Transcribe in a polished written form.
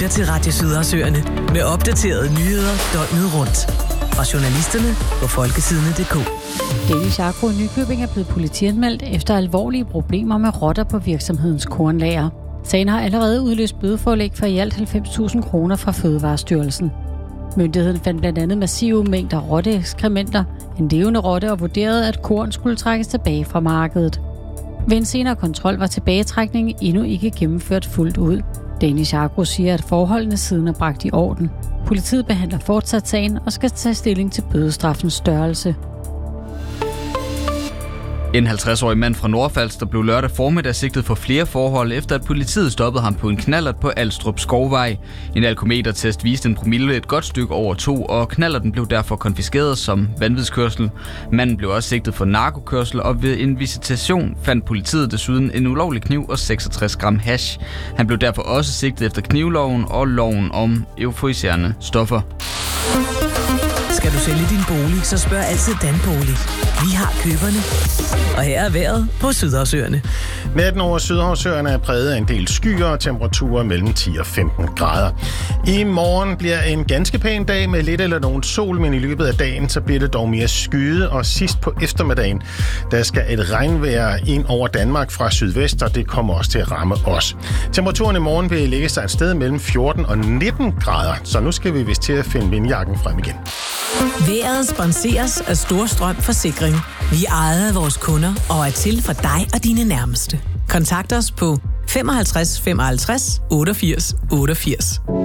til Radio Sydersøerne med opdaterede nyheder døgnet rundt. Fra journalisterne på folkesidene.dk. Danish Agro i Nykøbing er blevet politianmeldt efter alvorlige problemer med rotter på virksomhedens kornlager. Sagen har allerede udløst bødeforelæg for i alt 90.000 kroner fra Fødevarestyrelsen. Myndigheden fandt blandt andet massive mængder rotteekskrementer, en levende rotte og vurderede, at korn skulle trækkes tilbage fra markedet. Ved en senere kontrol var tilbagetrækningen endnu ikke gennemført fuldt ud. Danish Agro siger, at forholdene siden er bragt i orden. Politiet behandler fortsat sagen og skal tage stilling til bødestraffens størrelse. En 50-årig mand fra Nordfalster blev lørdag formiddag sigtet for flere forhold, efter at politiet stoppede ham på en knallert på Alstrup Skovvej. En alkometertest viste en promille et godt stykke over 2, og knallerten blev derfor konfiskeret som vanvidskørsel. Manden blev også sigtet for narkokørsel, og ved en visitation fandt politiet desuden en ulovlig kniv og 66 gram hash. Han blev derfor også sigtet efter knivloven og loven om euforiserende stoffer. Skal du sælge din bolig, så spørg altid Danbolig. Vi har køberne. Og her er vejret på Sydersøerne. Natten over Sydhavsøerne er præget af en del skyer og temperaturer mellem 10 og 15 grader. I morgen bliver en ganske pæn dag med lidt eller nogen sol, men i løbet af dagen så bliver det dog mere skyet, og sidst på eftermiddagen, der skal et regnvejr ind over Danmark fra sydvest, og det kommer også til at ramme os. Temperaturen i morgen vil ligge sig et sted mellem 14 og 19 grader, så nu skal vi vist til at finde vindjakken frem igen. Vejret sponseres af Storstrøm Forsikring. Vi er ejet af vores kunder og er til for dig og dine nærmeste. Kontakt os på 55 55 88 88.